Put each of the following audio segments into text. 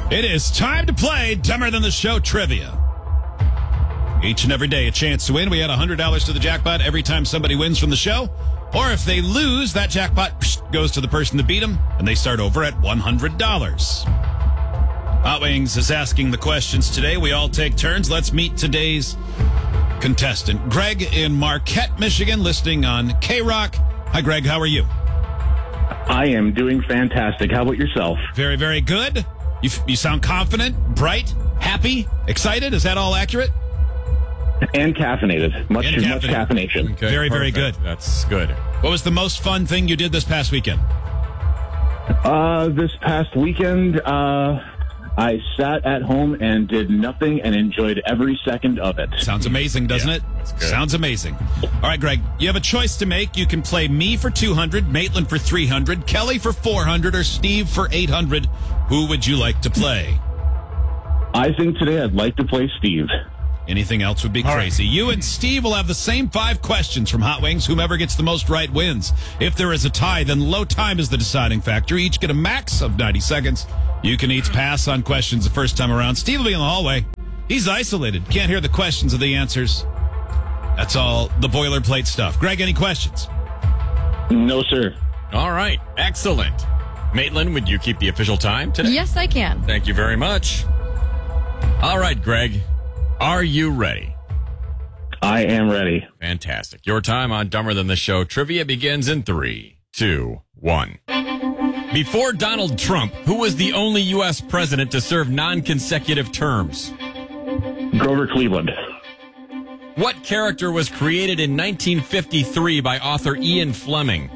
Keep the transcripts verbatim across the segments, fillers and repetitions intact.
It is time to play Dumber Than the Show Trivia. Each and every day, a chance to win. We add one hundred dollars to the jackpot every time somebody wins from the show. Or if they lose, that jackpot psh, goes to the person that beat them, and they start over at one hundred dollars. Hot Wings is asking the questions today. We all take turns. Let's meet today's contestant. Greg in Marquette, Michigan, listening on K-Rock. Hi, Greg. How are you? I am doing fantastic. How about yourself? Very, very good. You, you sound confident, bright, happy, excited. Is that all accurate? And caffeinated. Much And too much caffeinated. caffeination. Okay, Very, very perfect. good. That's good. What was the most fun thing you did this past weekend? Uh, this past weekend, uh, I sat at home and did nothing and enjoyed every second of it. Sounds amazing, doesn't Yeah, it? that's good. Sounds amazing. All right, Greg, you have a choice to make. You can play me for two hundred, Maitland for three hundred, Kelly for four hundred, or Steve for eight hundred. Who would you like to play? I think today I'd like to play Steve. Anything else would be All crazy. You and Steve will have the same five questions from Hot Wings. Whomever gets the most right wins. If there is a tie, then low time is the deciding factor. Each get a max of ninety seconds. You can each pass on questions the first time around. Steve will be in the hallway. He's isolated. Can't hear the questions or the answers. That's all the boilerplate stuff. Greg, any questions? No, sir. All right. Excellent. Maitland, would you keep the official time today? Yes, I can. Thank you very much. All right, Greg. Are you ready? I am ready. Fantastic. Your time on Dumber Than the Show Trivia begins in three, two, one. Before Donald Trump, who was the only U S president to serve non-consecutive terms? Grover Cleveland. What character was created in nineteen fifty-three by author Ian Fleming?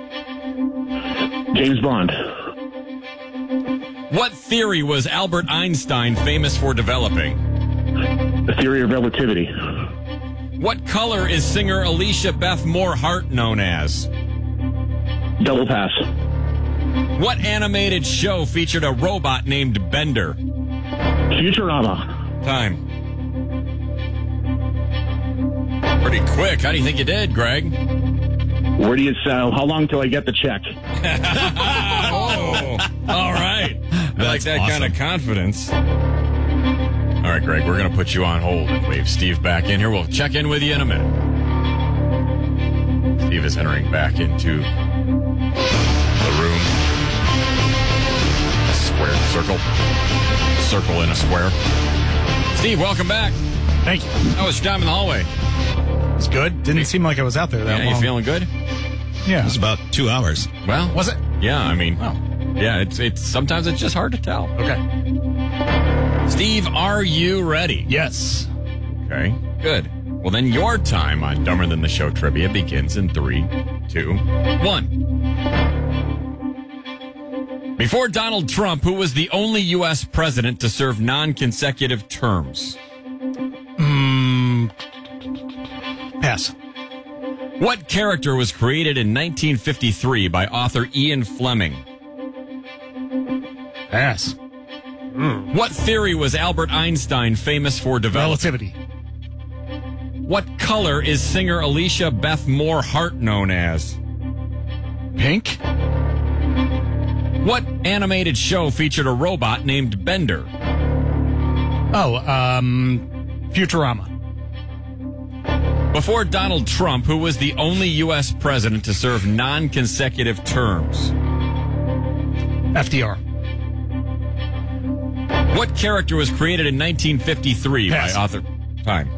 James Bond. What theory was Albert Einstein famous for developing? The theory of relativity. What color is singer Alicia Beth Moore Hart known as? Double pass. What animated show featured a robot named Bender? Futurama. Time. Pretty quick. How do you think you did, Greg? Where do you sell? How long till I get the check? Oh, all right. I like That's that awesome. kind of confidence. All right, Greg, we're going to put you on hold and wave Steve back in here. We'll check in with you in a minute. Steve is entering back into the room. A square circle. Circle in a square. Steve, welcome back. Thank you. How was your time in the hallway? It's good. Didn't seem like I was out there that Yeah, long. you feeling good? Yeah. It was about two hours. Well, Was it? yeah, I mean, Oh. yeah, it's it's sometimes it's just hard to tell. Okay. Steve, are you ready? Yes. Okay, good. Well, then your time on Dumber Than the Show Trivia begins in three, two, one. Before Donald Trump, who was the only U S president to serve non-consecutive terms? Mm, pass. What character was created in nineteen fifty-three by author Ian Fleming? Pass. What theory was Albert Einstein famous for developing? Relativity. What color is singer Alicia Beth Moore Hart known as? Pink. What animated show featured a robot named Bender? Oh, um, Futurama. Before Donald Trump, who was the only U S president to serve non-consecutive terms? F D R. What character was created in nineteen fifty-three Pass. by author? Time.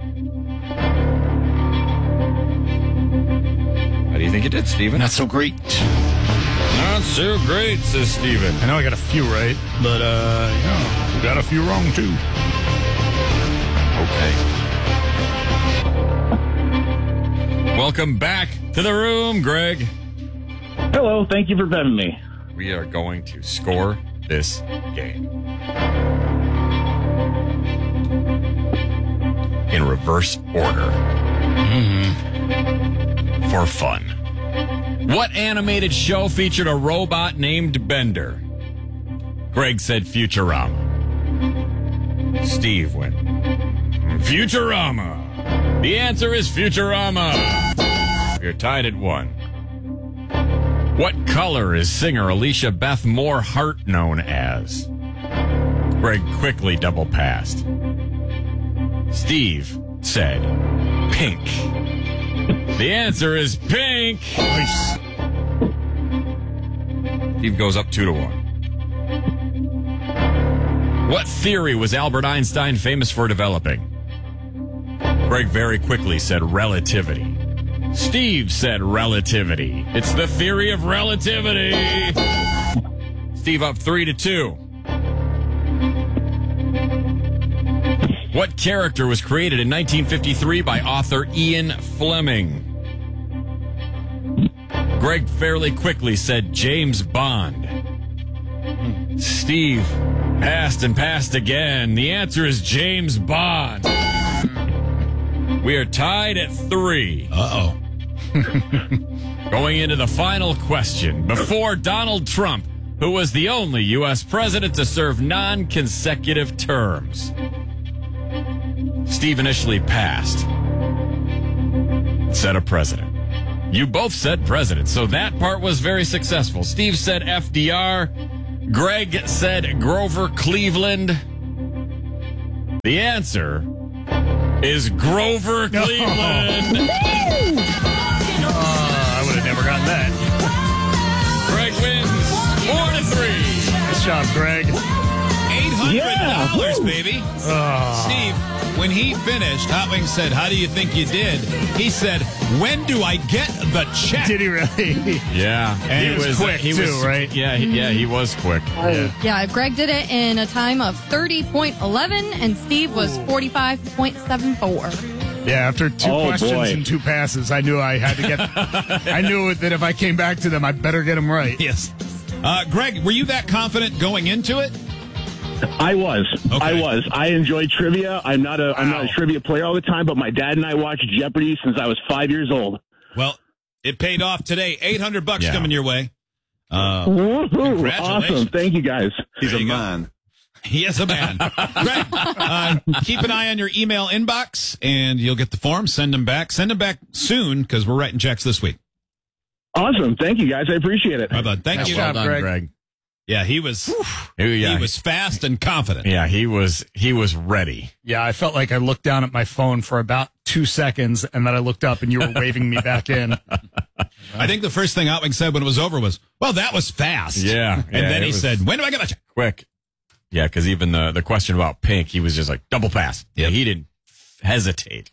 How do you think you did, Stephen? Not so great. Not so great, says Stephen. I know I got a few right, but, uh, yeah, got a few wrong, too. Okay. Welcome back to the room, Greg. Hello. Thank you for having me. We are going to score this game in reverse order. Mm-hmm. For fun. What animated show featured a robot named Bender? Greg said Futurama. Steve went Futurama. The answer is Futurama. You're tied at one. What color is singer Alicia Beth Moore Hart known as? Greg quickly double passed. Steve said pink. The answer is pink. Nice. Steve goes up two to one. What theory was Albert Einstein famous for developing? Greg very quickly said relativity. Steve said relativity. It's the theory of relativity. Steve up three to two. What character was created in nineteen fifty-three by author Ian Fleming? Greg fairly quickly said James Bond. Steve passed and passed again. The answer is James Bond. We are tied at three. Uh-oh. Going into the final question. Before Donald Trump, who was the only U S president to serve non-consecutive terms? Steve initially passed. Said a president. You both said president, so that part was very successful. Steve said F D R. Greg said Grover Cleveland. The answer is Grover Cleveland. Uh, I would have never gotten that. Greg wins four to three. Nice job, Greg. eight hundred dollars, Yeah. baby. Oh. Steve, when he finished, Hot Wings said, how do you think you did? He said, when do I get the check? Did he really? Yeah, And he was quick, he too, was, right? Yeah, he, yeah, he was quick. Yeah. Yeah, Greg did it in a time of thirty point one one, and Steve was forty-five point seven four. Yeah, after two Oh, questions boy. and two passes, I knew I had to get. I knew that if I came back to them, I better get them right. Yes. Uh, Greg, were you that confident going into it? I was. Okay. I was. I enjoy trivia. I'm not a. I'm not a Wow. trivia player all the time, but my dad and I watched Jeopardy since I was five years old. Well, it paid off today. eight hundred bucks Yeah. coming your way. Uh, Woohoo! Congratulations. Awesome. Thank you, guys. He's a man. He is a man. Greg, uh, keep an eye on your email inbox, and you'll get the form. Send them back. Send them back soon, because we're writing checks this week. Awesome. Thank you, guys. I appreciate it. Bye, bud. Thank Nice you. job, Well done, Greg. Greg. Yeah, he was. Yeah, He was fast and confident. yeah, he was. He was ready. Yeah, I felt like I looked down at my phone for about two seconds, and then I looked up, and you were waving me back in. I think the first thing Outwing said when it was over was, "Well, that was fast." Yeah, and yeah, then it he was- said, "When do I get my check?" Quick. Yeah, because even the the question about pink, he was just like double pass. Yeah, Yep. he didn't hesitate.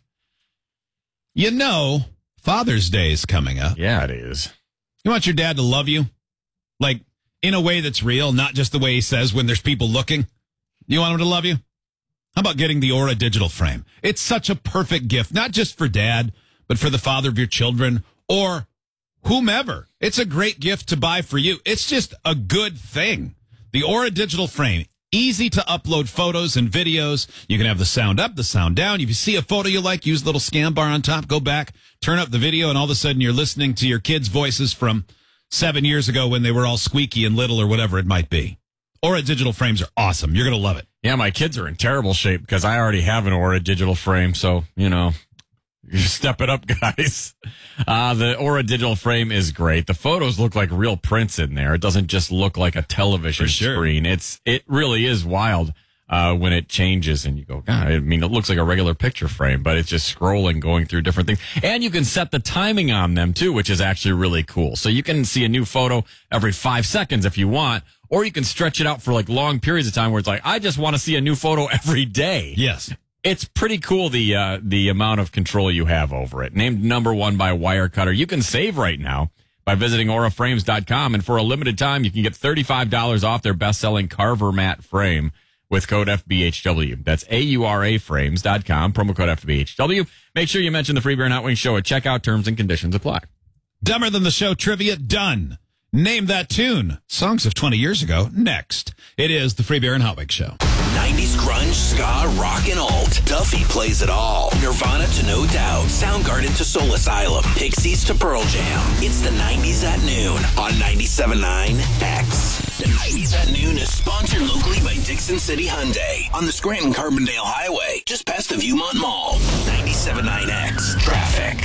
You know, Father's Day is coming up. Yeah, it is. You want your dad to love you, like in a way that's real, not just the way he says when there's people looking. You want him to love you? How about getting the Aura digital frame? It's such a perfect gift, not just for dad, but for the father of your children or whomever. It's a great gift to buy for you. It's just a good thing. The Aura digital frame, easy to upload photos and videos. You can have the sound up, the sound down. If you see a photo you like, use the little scan bar on top, go back, turn up the video, and all of a sudden you're listening to your kids' voices from seven years ago when they were all squeaky and little or whatever it might be. Aura digital frames are awesome. You're going to love it. Yeah, my kids are in terrible shape because I already have an Aura digital frame. So, you know, you step it up, guys. Uh, the Aura digital frame is great. The photos look like real prints in there. It doesn't just look like a television For sure. screen. It's, it really is wild. Uh, when it changes and you go, God, I mean, it looks like a regular picture frame, but it's just scrolling, going through different things. And you can set the timing on them too, which is actually really cool. So you can see a new photo every five seconds if you want, or you can stretch it out for like long periods of time where it's like, I just want to see a new photo every day. Yes. It's pretty cool, the uh, the amount of control you have over it. Named number one by Wirecutter. You can save right now by visiting aura frames dot com. And for a limited time, you can get thirty-five dollars off their best-selling Carver Mat frame with code F B H W. That's A U R A frames dot com, promo code F B H W. Make sure you mention the Free Beer and Hot Wings Show at checkout. Terms and conditions apply. Dumber Than the Show trivia done. Name that tune. Songs of twenty years ago. Next. It is the Free Beer and Hot Wings Show. nineties grunge, ska, rock, and alt. Duffy plays it all. Nirvana to No Doubt. Soundgarden to Soul Asylum. Pixies to Pearl Jam. It's the nineties at noon on ninety-seven point nine X. The nineties at noon is sponsored locally by Dixon City Hyundai on the Scranton-Carbondale Highway, just past the Viewmont Mall. ninety-seven point nine X. Traffic.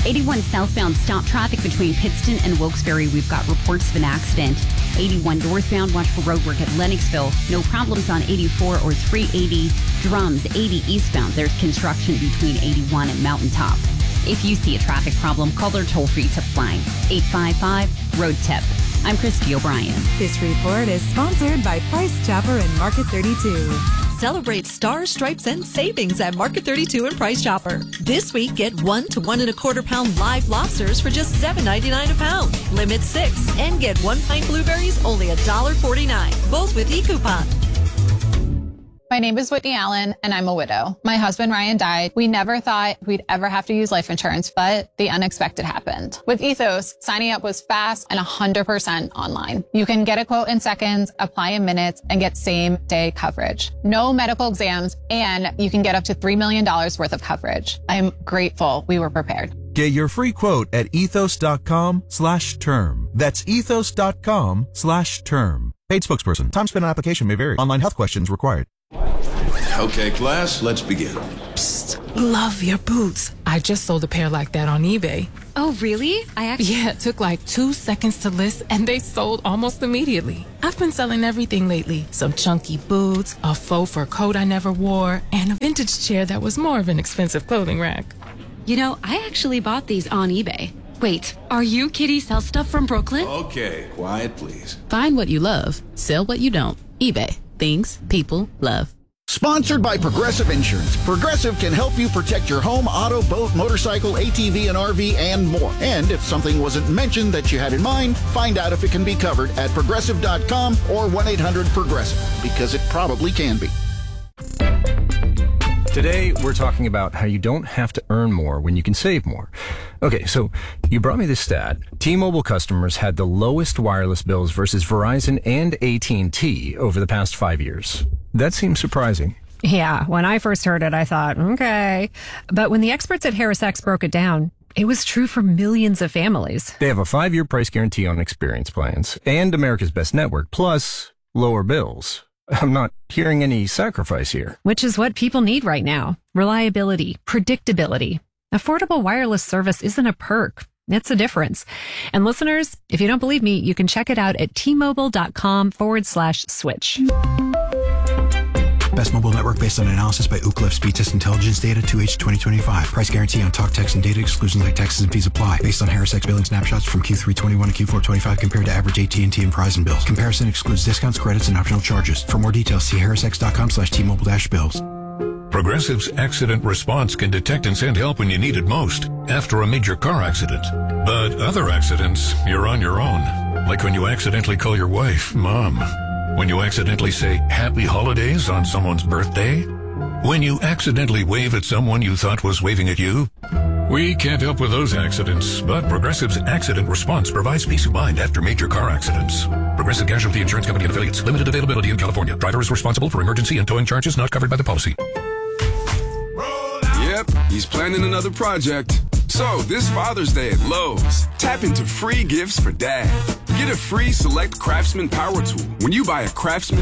eighty-one southbound, stop traffic between Pittston and Wilkes-Barre. We've got reports of an accident. eighty-one northbound, watch for road work at Lennoxville. No problems on eighty-four or three eighty Drums. eighty eastbound, there's construction between eighty-one and Mountaintop. If you see a traffic problem, call their toll-free tip line, eight five five, road tip. I'm Christy O'Brien. This report is sponsored by Price Chopper and Market thirty-two. Celebrate stars, stripes, and savings at Market thirty-two and Price Chopper. This week, get one to one and a quarter pound live lobsters for just seven ninety-nine a pound. Limit six, and get one pint blueberries only one dollar forty-nine. Both with e-coupon. My name is Whitney Allen, and I'm a widow. My husband, Ryan, died. We never thought we'd ever have to use life insurance, but the unexpected happened. With Ethos, signing up was fast and one hundred percent online. You can get a quote in seconds, apply in minutes, and get same-day coverage. No medical exams, and you can get up to three million dollars worth of coverage. I'm grateful we were prepared. Get your free quote at ethos.com slash term. That's ethos.com slash term. Paid spokesperson. Time spent on application may vary. Online health questions required. Okay, class, let's begin. Psst, love your boots. I just sold a pair like that on eBay. Oh, really? I actually... Yeah, it took like two seconds to list, and they sold almost immediately. I've been selling everything lately. Some chunky boots, a faux fur coat I never wore, and a vintage chair that was more of an expensive clothing rack. You know, I actually bought these on eBay. Wait, are you Kitty Sell Stuff from Brooklyn? Okay, quiet, please. Find what you love, sell what you don't. eBay. Things people love. Sponsored by Progressive Insurance. Progressive can help you protect your home, auto, boat, motorcycle, A T V, and R V, and more. And if something wasn't mentioned that you had in mind, find out if it can be covered at progressive dot com or one eight hundred progressive, because it probably can be. Today, we're talking about how you don't have to earn more when you can save more. Okay, so you brought me this stat. T-Mobile customers had the lowest wireless bills versus Verizon and A T and T over the past five years. That seems surprising. Yeah, when I first heard it, I thought, okay. But when the experts at HarrisX broke it down, it was true for millions of families. They have a five-year price guarantee on experience plans and America's Best Network, plus lower bills. I'm not hearing any sacrifice here. Which is what people need right now. Reliability, predictability. Affordable wireless service isn't a perk. It's a difference. And listeners, if you don't believe me, you can check it out at tmobile.com forward slash switch. Best mobile network based on analysis by Ookla Speed Test Intelligence Data two H twenty twenty-five. Price guarantee on talk, text, and data. Exclusions like taxes and fees apply. Based on HarrisX billing snapshots from Q three twenty-one to Q four twenty-five compared to average A T and T and Verizon bills. Comparison excludes discounts, credits, and optional charges. For more details, see harrisx.com slash T-Mobile dash bills. Progressive's Accident Response can detect and send help when you need it most, after a major car accident. But other accidents, you're on your own. Like when you accidentally call your wife Mom. When you accidentally say Happy Holidays on someone's birthday? When you accidentally wave at someone you thought was waving at you? We can't help with those accidents, but Progressive's Accident Response provides peace of mind after major car accidents. Progressive Casualty Insurance Company and Affiliates. Limited availability in California. Driver is responsible for emergency and towing charges not covered by the policy. Yep, he's planning another project. So, this Father's Day at Lowe's, tap into free gifts for Dad. Get a free Select Craftsman Power Tool when you buy a Craftsman